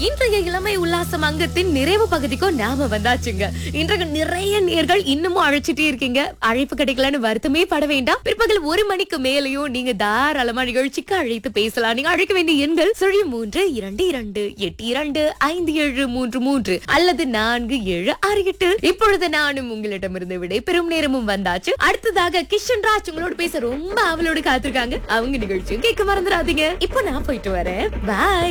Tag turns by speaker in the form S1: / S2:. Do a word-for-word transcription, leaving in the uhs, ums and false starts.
S1: இன்றைய இளமை உல்லாசம் அங்கத்தின் நிறைவு பகுதிக்கும் நாம வந்தாச்சுங்க. இன்றைக்கு நிறைய நேர்கள் இன்னமும் அழைச்சிட்டே இருக்கீங்க. அழைப்பு கிடைக்கலன்னு வருத்தமே பட வேண்டாம். பிற்பகல் ஒரு மணிக்கு மேலேயும் நீங்க தாராளமா நிகழ்ச்சிக்கு அழைத்து பேசலாம். நீங்க அழைக்க வேண்டிய எண்கள் சுழி மூன்று இரண்டு இரண்டு எட்டு இரண்டு ஐந்து ஏழு மூன்று மூன்று அல்லது நான்கு ஏழு ஆறு எட்டு. இப்பொழுது நானும் உங்களிடமிருந்து விடை பெரும் நேரமும் வந்தாச்சு. அடுத்ததாக கிஷன் ராஜ் உங்களோட பேச ரொம்ப அவளோடு காத்திருக்காங்க. அவங்க நிகழ்ச்சியும் கேட்க மறந்துடாதீங்க. இப்போ நான் போயிட்டு வரேன். பாய்.